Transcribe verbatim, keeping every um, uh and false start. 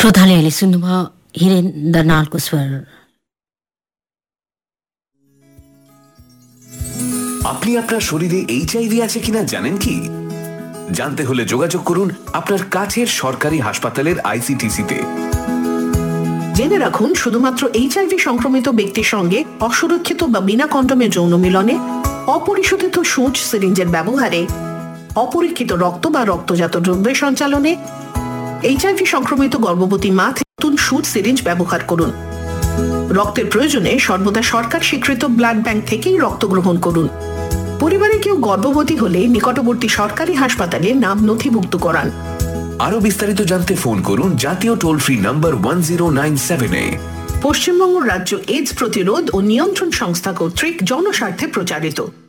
श्रोताले सुन्नुभयो हिरेन्द्र नालको स्वर। আপনি আপনার শরীরে এইচআইভি আছে কিনা জানেন কি? জানতে হলে যোগাযোগ করুন আপনার কাছের সরকারি হাসপাতালের আইসিটিসি তে। জেনে রাখুন, শুধুমাত্র এইচআইভি সংক্রমিত ব্যক্তির সঙ্গে অসুরক্ষিত বা বিনা কন্ডোমে যৌন মিলনে, অপরিশোধিত সূঁচ সিরিঞ্জের ব্যবহারে, অপরীক্ষিত রক্ত বা রক্তজাত দ্রব্যের সঞ্চালনে, এইচআইভি সংক্রমিত গর্ভবতী মা নতুন সূঁচ সিরিঞ্জ ব্যবহার করুন। রক্তের প্রয়োজনে সর্বদা সরকার স্বীকৃত ব্লাড ব্যাংক থেকেই রক্ত গ্রহণ করুন। পরিবারে কেউ গর্ভবতী হলে নিকটবর্তী সরকারি হাসপাতালে নাম নথিভুক্ত করান। আরো বিস্তারিত জানতে ফোন করুন জাতীয় toll free number one zero nine seven এ। পশ্চিমবঙ্গ রাজ্য এইডস প্রতিরোধ ও নিয়ন্ত্রণ সংস্থা কর্তৃক জনস্বার্থে প্রচারিত।